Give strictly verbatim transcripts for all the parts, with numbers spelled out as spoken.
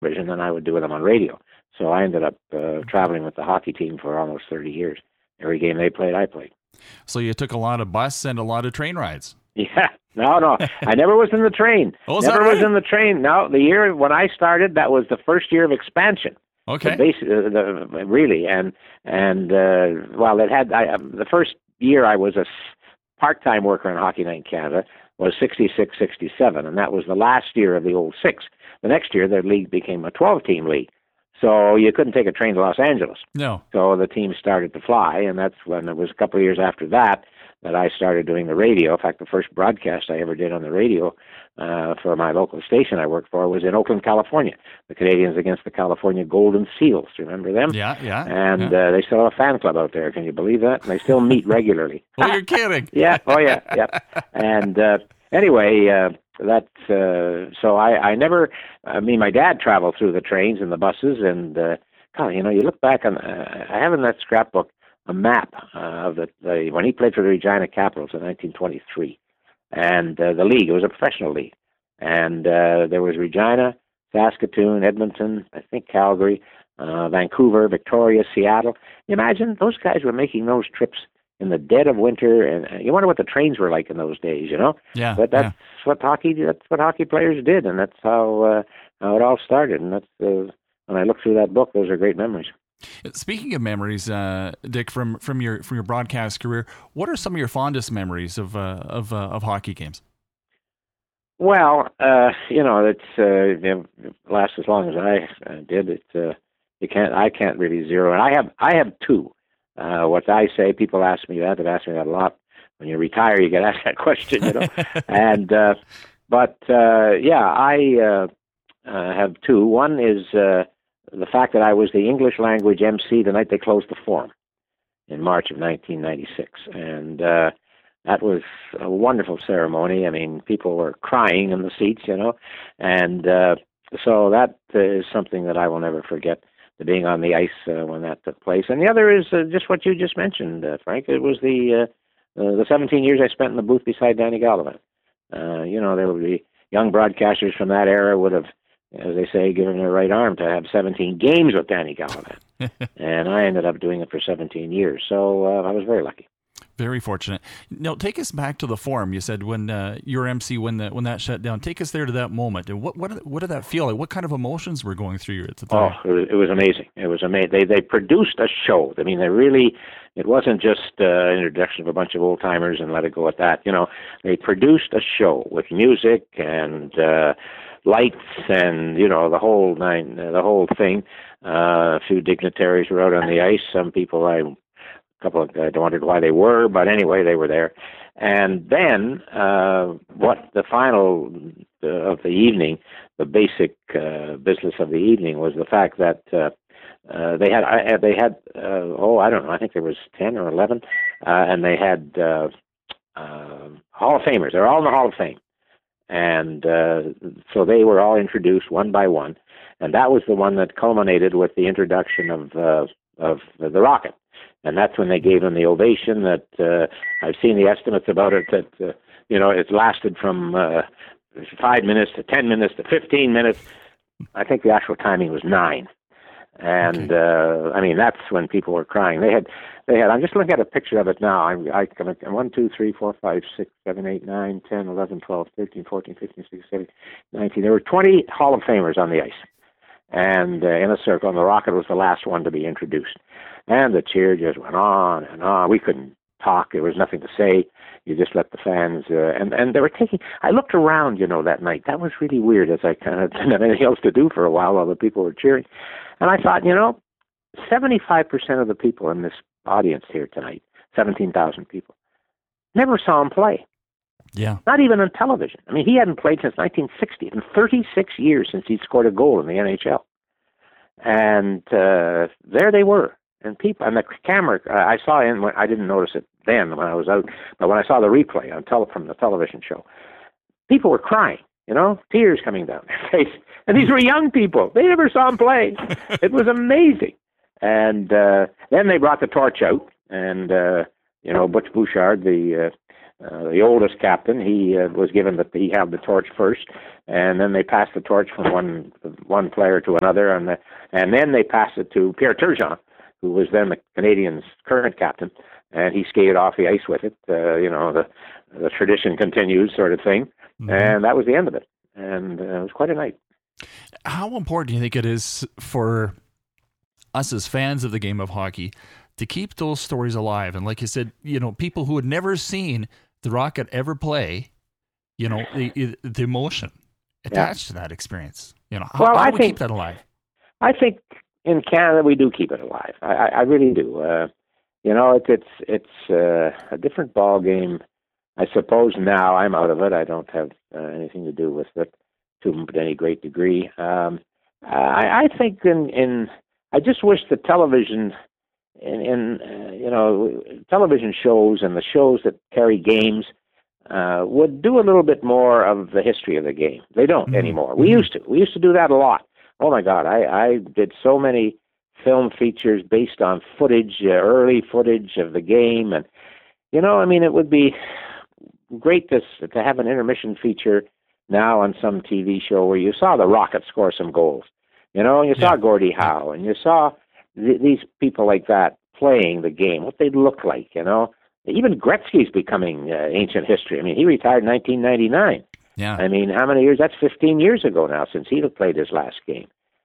television than I would do with them on radio. So I ended up uh, traveling with the hockey team for almost thirty years. Every game they played, I played. So you took a lot of bus and a lot of train rides. Yeah. No, no. I never was in the train. Oh, is never that right? was in the train. No, the year when I started, that was the first year of expansion. Okay. The base, uh, the, really, and and uh, well, it had I, um, the first year I was a part-time worker in Hockey Night in Canada was sixty-six sixty-seven, and that was the last year of the old six. The next year, the league became a twelve-team league, so you couldn't take a train to Los Angeles. No. So the team started to fly, and that's when it was a couple of years after that that I started doing the radio. In fact, the first broadcast I ever did on the radio uh, for my local station I worked for was in Oakland, California. The Canadians against the California Golden Seals. Remember them? Yeah, yeah. And yeah. Uh, they still have a fan club out there. Can you believe that? And they still meet regularly. Oh, you're kidding. Yeah. Oh, yeah. Yeah. And uh, anyway, uh, that's uh, so I, I never. I mean, my dad traveled through the trains and the buses, and uh, God, you know, you look back on. Uh, I have in that scrapbook a map uh, of the, the when he played for the Regina Capitals in nineteen twenty-three, and uh, the league. It was a professional league, and uh, there was Regina, Saskatoon, Edmonton, I think Calgary, uh, Vancouver, Victoria, Seattle. You imagine those guys were making those trips in the dead of winter, and uh, you wonder what the trains were like in those days, you know? Yeah. But that's yeah. what hockey. That's what hockey players did, and that's how uh, how it all started. And that's uh, when I look through that book, those are great memories. Speaking of memories, uh, Dick, from from your from your broadcast career, what are some of your fondest memories of uh, of uh, of hockey games? Well, uh, you know, it's uh, it lasts as long as I uh, did. It uh, you can't. I can't really zero. And I have I have two. Uh, what I say, people ask me that. They've asked me that a lot. When you retire, you get asked that question, you know. and uh, but uh, yeah, I uh, uh, have two. One is uh, the fact that I was the English language M C the night they closed the Forum in March of nineteen ninety-six, and uh, that was a wonderful ceremony. I mean, people were crying in the seats, you know, and uh, so that uh, is something that I will never forget. Being on the ice uh, when that took place, and the other is uh, just what you just mentioned, uh, Frank. It was the uh, uh, the seventeen years I spent in the booth beside Danny Gallivan. Uh, you know, there would be young broadcasters from that era would have, as they say, given their right arm to have seventeen games with Danny Gallivan, and I ended up doing it for seventeen years. So uh, I was very lucky. Very fortunate. Now, take us back to the Forum. You said when uh, your M C when that when that shut down. Take us there to that moment. And what what what did that feel like? What kind of emotions were going through you at the time? Oh, it was, it was amazing. It was amazing. They they produced a show. I mean, they really. It wasn't just uh, an introduction of a bunch of old timers and let it go at that. You know, they produced a show with music and uh, lights and you know the whole nine, uh, the whole thing. Uh, a few dignitaries were out on the ice. Some people I. couple of, I wondered why they were, but anyway, they were there. And then, uh, what the final uh, of the evening, the basic uh, business of the evening was the fact that uh, uh, they had, I, they had, uh, oh, I don't know, I think there was ten or eleven, uh, and they had uh, uh, Hall of Famers. They're all in the Hall of Fame. And uh, so they were all introduced one by one, and that was the one that culminated with the introduction of uh, of the Rocket. And that's when they gave him the ovation that uh, I've seen the estimates about it that, uh, you know, it lasted from uh, five minutes to ten minutes to fifteen minutes. I think the actual timing was nine. And, okay. uh, I mean, that's when people were crying. They had, they had, I'm just looking at a picture of it now. I, I, I one, two, three, four, five, six, seven, eight, nine, ten, eleven, twelve, thirteen, fourteen, fifteen, sixteen, seventeen, nineteen. There were twenty Hall of Famers on the ice. And uh, in a circle, and the Rocket was the last one to be introduced. And the cheer just went on and on. We couldn't talk. There was nothing to say. You just let the fans, uh, and, and they were taking, I looked around, you know, that night. That was really weird as I kind of didn't have anything else to do for a while while the people were cheering. And I thought, you know, seventy-five percent of the people in this audience here tonight, seventeen thousand people, never saw him play. Yeah. Not even on television. I mean, he hadn't played since nineteen sixty, in thirty-six years since he'd scored a goal in the N H L. And uh, there they were. And people, and the camera, uh, I saw in, I didn't notice it then when I was out, but when I saw the replay on tele, from the television show, people were crying, you know, tears coming down their face. And these were young people. They never saw him play. It was amazing. And uh, then they brought the torch out, and, uh, you know, Butch Bouchard, the uh, uh, the oldest captain, he uh, was given that he held the torch first, and then they passed the torch from one one player to another, and the, and then they passed it to Pierre Turgeon, who was then the Canadiens' current captain, and he skated off the ice with it. Uh, you know, the the tradition continues, sort of thing, mm-hmm. and that was the end of it. And uh, it was quite a night. How important do you think it is for us as fans of the game of hockey to keep those stories alive? And like you said, you know, people who had never seen the Rocket ever play, you know, the, the emotion attached yeah. to that experience. You know, how, well, how do I we think, keep that alive? I think in Canada we do keep it alive. I, I, I really do. Uh, you know, it, it's it's uh, a different ball game. I suppose now I'm out of it. I don't have uh, anything to do with it to any great degree. Um, I, I think in, in I just wish the television in, in uh, you know television shows and the shows that carry games uh, would do a little bit more of the history of the game. They don't mm-hmm. anymore. We used to. We used to do that a lot. Oh my God, I, I did so many film features based on footage, uh, early footage of the game, and you know, I mean, it would be great to to have an intermission feature now on some T V show where you saw the Rocket score some goals, you know, and you saw yeah. Gordie Howe, and you saw th- these people like that playing the game, what they'd look like, you know. Even Gretzky's becoming uh, ancient history. I mean, he retired in nineteen ninety-nine. Yeah. I mean, how many years? That's fifteen years ago now since he played his last game.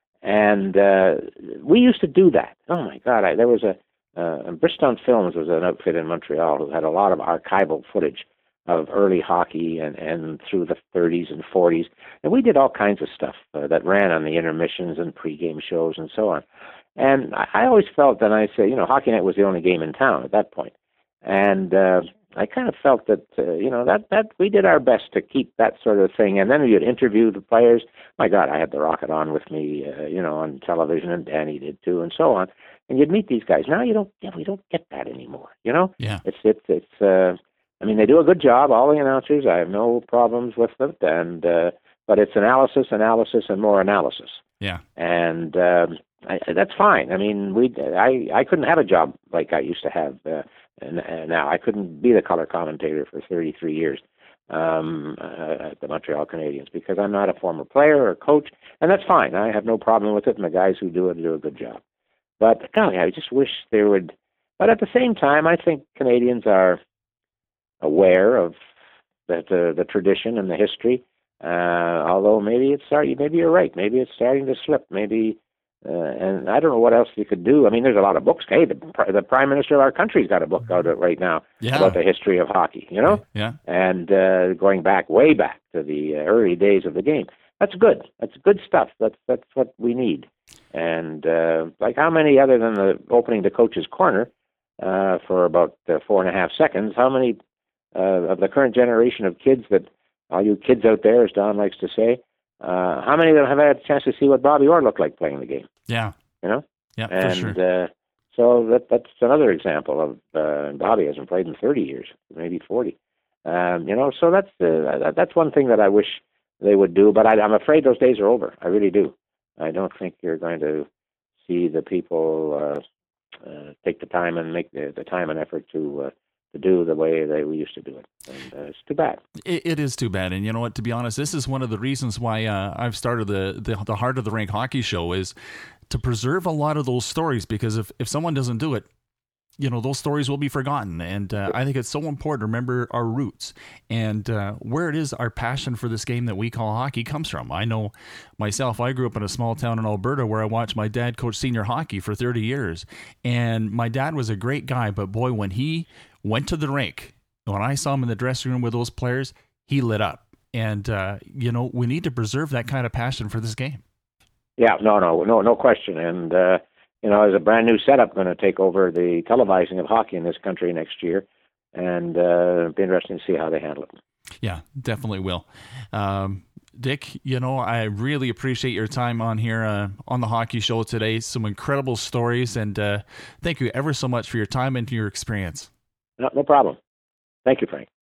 And uh, we used to do that. Oh, my God. I, there was a, uh, Bridgestone Films was an outfit in Montreal who had a lot of archival footage of early hockey and, and through the thirties and forties. And we did all kinds of stuff uh, that ran on the intermissions and pregame shows and so on. And I, I always felt that I say, you know, Hockey Night was the only game in town at that point. And uh, I kind of felt that, uh, you know, that, that we did our best to keep that sort of thing. And then you'd interview the players. My God, I had the Rocket on with me, uh, you know, on television, and Danny did too, and so on. And you'd meet these guys. Now you don't, yeah, we don't get that anymore, you know? Yeah. It's, it's, it's, uh, I mean, they do a good job, all the announcers. I have no problems with it. And, uh, but it's analysis, analysis, and more analysis. Yeah. And, um, I, that's fine. I mean, we, I, I couldn't have a job like I used to have, uh, and, and now I couldn't be the color commentator for thirty-three years um, uh, at the Montreal Canadiens because I'm not a former player or coach, and that's fine. I have no problem with it, and the guys who do it do a good job. But golly, I just wish there would. But at the same time, I think Canadians are aware of that uh, the tradition and the history. Uh, although maybe it's starting. Maybe you're right. Maybe it's starting to slip. Maybe. Uh, and I don't know what else you could do. I mean, there's a lot of books. Hey, the, the Prime Minister of our country's got a book out right now yeah. about the history of hockey, you know? Yeah. And uh, going back, way back to the uh, early days of the game. That's good. That's good stuff. That's that's what we need. And uh, like how many, other than the opening the Coach's Corner uh, for about uh, four and a half seconds, how many uh, of the current generation of kids that, all you kids out there, as Don likes to say, Uh, how many of them have had a chance to see what Bobby Orr looked like playing the game? Yeah. You know? Yeah, and, for sure. Uh, so that that's another example of, uh, Bobby hasn't played in thirty years, maybe forty. Um, you know, so that's uh, that's one thing that I wish they would do, but I, I'm afraid those days are over. I really do. I don't think you're going to see the people uh, uh, take the time and make the, the time and effort to uh, to do the way they we used to do it. And uh, it's too bad. It, it is too bad. And you know what, to be honest, this is one of the reasons why uh, I've started the, the the Heart of the Rink Hockey Show, is to preserve a lot of those stories, because if, if someone doesn't do it, you know, those stories will be forgotten. And uh, I think it's so important to remember our roots and uh, where it is our passion for this game that we call hockey comes from. I know myself, I grew up in a small town in Alberta where I watched my dad coach senior hockey for thirty years. And my dad was a great guy, but boy, when he went to the rink, when I saw him in the dressing room with those players, he lit up. And, uh, you know, we need to preserve that kind of passion for this game. Yeah, no, no, no, no question. And, uh, you know, there's a brand new setup going to take over the televising of hockey in this country next year. And uh, it'll be interesting to see how they handle it. Yeah, definitely will. Um, Dick, you know, I really appreciate your time on here uh, on the Hockey Show today. Some incredible stories. And uh, thank you ever so much for your time and your experience. No, no problem. Thank you, Frank.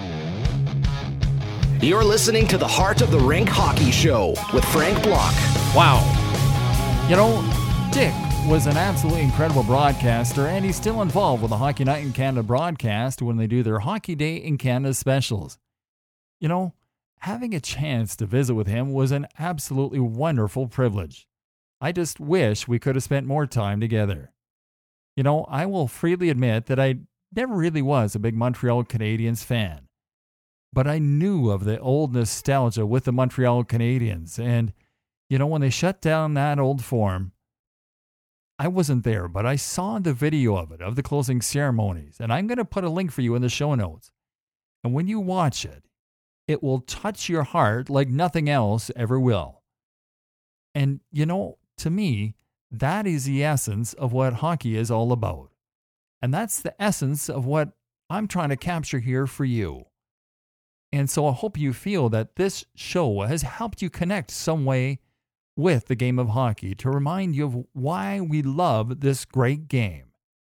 You're listening to the Heart of the Rink Hockey Show with Frank Block. Wow. You know, Dick was an absolutely incredible broadcaster, and he's still involved with the Hockey Night in Canada broadcast when they do their Hockey Day in Canada specials. You know, having a chance to visit with him was an absolutely wonderful privilege. I just wish we could have spent more time together. You know, I will freely admit that I never really was a big Montreal Canadiens fan, but I knew of the old nostalgia with the Montreal Canadiens, and, you know, when they shut down that old form, I wasn't there, but I saw the video of it, of the closing ceremonies, and I'm going to put a link for you in the show notes. And when you watch it, it will touch your heart like nothing else ever will. And, you know, to me, that is the essence of what hockey is all about. And that's the essence of what I'm trying to capture here for you. And so I hope you feel that this show has helped you connect some way with the game of hockey to remind you of why we love this great game.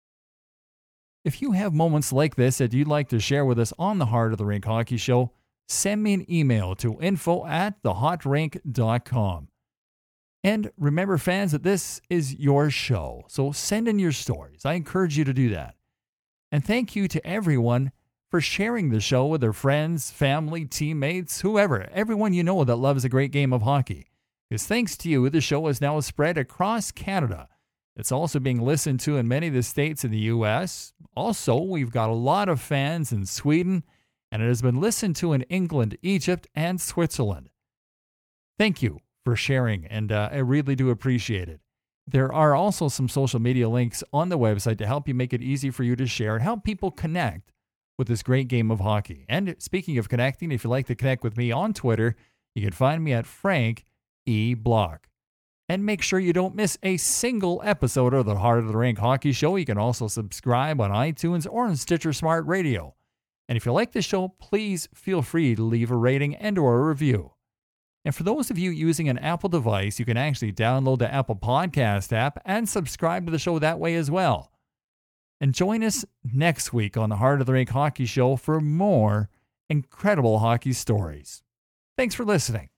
If you have moments like this that you'd like to share with us on the Heart of the Rink Hockey Show, send me an email to info at the hot rink dot com. And remember, fans, that this is your show, so send in your stories. I encourage you to do that. And thank you to everyone for sharing the show with their friends, family, teammates, whoever, everyone you know that loves a great game of hockey. Because thanks to you, the show is now spread across Canada. It's also being listened to in many of the states in the U S. Also, we've got a lot of fans in Sweden, and it has been listened to in England, Egypt, and Switzerland. Thank you for sharing, and uh, I really do appreciate it. There are also some social media links on the website to help you make it easy for you to share and help people connect with this great game of hockey. And speaking of connecting, if you'd like to connect with me on Twitter, you can find me at Frank E. Block. And make sure you don't miss a single episode of the Heart of the Rink Hockey Show. You can also subscribe on iTunes or on Stitcher Smart Radio. And if you like the show, please feel free to leave a rating and or a review. And for those of you using an Apple device, you can actually download the Apple Podcast app and subscribe to the show that way as well. And join us next week on the Heart of the Rink Hockey Show for more incredible hockey stories. Thanks for listening.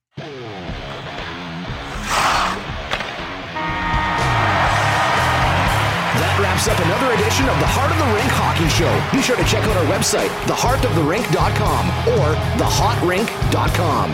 That wraps up another edition of the Heart of the Rink Hockey Show. Be sure to check out our website, the heart of the rink dot com or the hot rink dot com.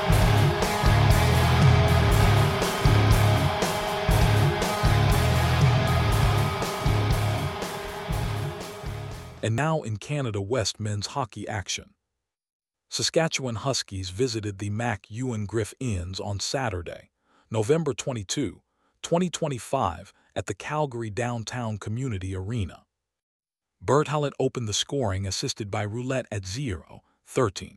And now in Canada West men's hockey action. Saskatchewan Huskies visited the Mac Ewan Griff Inns on Saturday, November twenty-second, twenty twenty-five, at the Calgary Downtown Community Arena. Bert Hallett opened the scoring, assisted by Roulette at zero thirteen.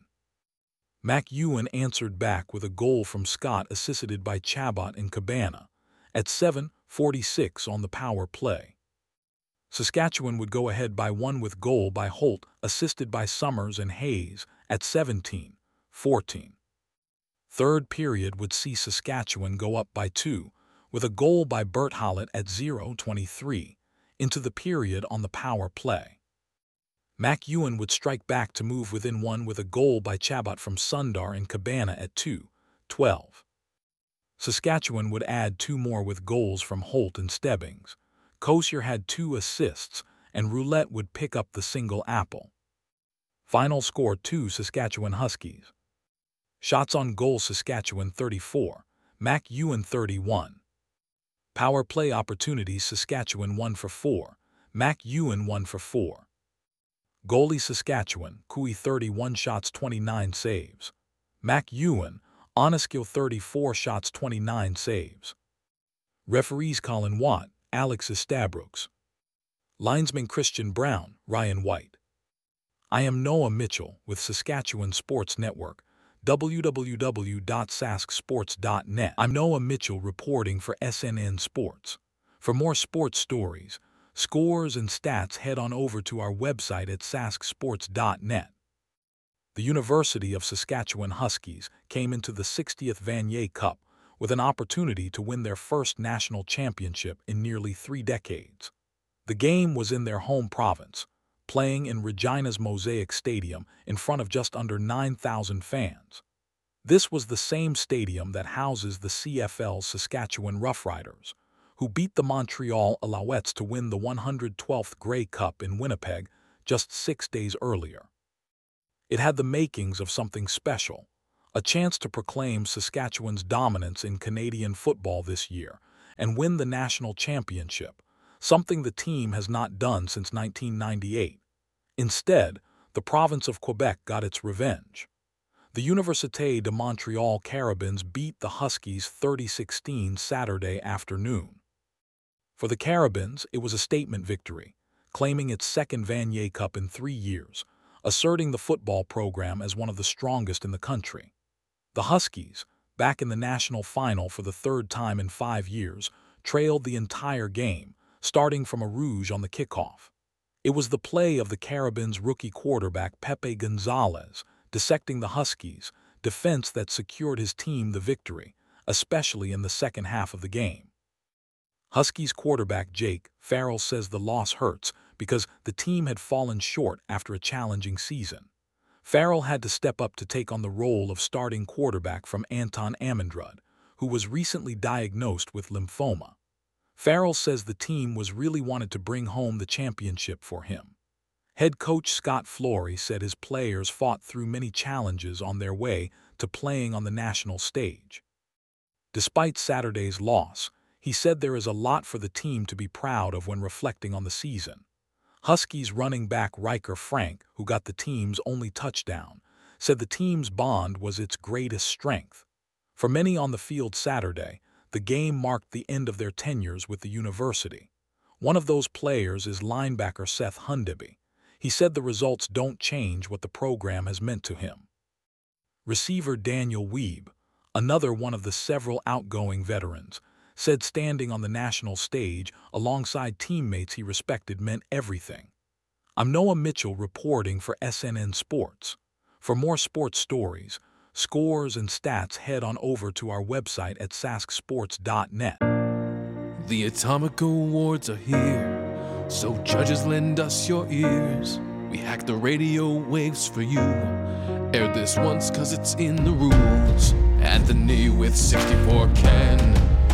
Mac Ewan answered back with a goal from Scott, assisted by Chabot and Cabana, at seven forty-six on the power play. Saskatchewan would go ahead by one with goal by Holt, assisted by Summers and Hayes, at seventeen fourteen. Third period would see Saskatchewan go up by two, with a goal by Bert Hallett at zero twenty-three, into the period on the power play. Mac Ewan would strike back to move within one with a goal by Chabot from Sundar and Cabana at two twelve. Saskatchewan would add two more with goals from Holt and Stebbings. Kosier had two assists, and Roulette would pick up the single apple. Final score two Saskatchewan Huskies. Shots on goal Saskatchewan thirty-four, Mac Ewan thirty-one. Power play opportunities Saskatchewan one for four, Mac Ewan one for four. Goalie Saskatchewan, Cooey thirty-one shots twenty-nine saves. Mac Ewan, Oneskill thirty-four shots twenty-nine saves. Referees Colin Watt, Alex Estabrooks. Linesman Christian Brown, Ryan White. I am Noah Mitchell with Saskatchewan Sports Network, w w w dot sask sports dot net. I'm Noah Mitchell reporting for S N N Sports. For more sports stories, scores, and stats, head on over to our website at sask sports dot net. The University of Saskatchewan Huskies came into the sixtieth Vanier Cup with an opportunity to win their first national championship in nearly three decades. The game was in their home province, playing in Regina's Mosaic Stadium in front of just under nine thousand fans. This was the same stadium that houses the C F L's Saskatchewan Roughriders, who beat the Montreal Alouettes to win the one hundred twelfth Grey Cup in Winnipeg just six days earlier. It had the makings of something special, a chance to proclaim Saskatchewan's dominance in Canadian football this year and win the national championship, something the team has not done since nineteen ninety-eight. Instead, the province of Quebec got its revenge. The Université de Montréal Carabins beat the Huskies thirty sixteen Saturday afternoon. For the Carabins, it was a statement victory, claiming its second Vanier Cup in three years, asserting the football program as one of the strongest in the country. The Huskies, back in the national final for the third time in five years, trailed the entire game, starting from a rouge on the kickoff. It was the play of the Carabins' rookie quarterback Pepe Gonzalez, dissecting the Huskies' defense that secured his team the victory, especially in the second half of the game. Huskies quarterback Jake Farrell says the loss hurts because the team had fallen short after a challenging season. Farrell had to step up to take on the role of starting quarterback from Anton Amendrud, who was recently diagnosed with lymphoma. Farrell says the team was really wanted to bring home the championship for him. Head coach Scott Flory said his players fought through many challenges on their way to playing on the national stage. Despite Saturday's loss, he said there is a lot for the team to be proud of when reflecting on the season. Huskies running back Riker Frank, who got the team's only touchdown, said the team's bond was its greatest strength. For many on the field Saturday, the game marked the end of their tenures with the university. One of those players is linebacker Seth Hundeby. He said the results don't change what the program has meant to him. Receiver Daniel Weeb, another one of the several outgoing veterans, said standing on the national stage alongside teammates he respected meant everything. I'm Noah Mitchell reporting for S N N Sports. For more sports stories, scores, and stats, head on over to our website at sask sports dot net. The Atomic Awards are here, so judges lend us your ears. We hack the radio waves for you. Air this once cause it's in the rules. Anthony with sixty-four Ken.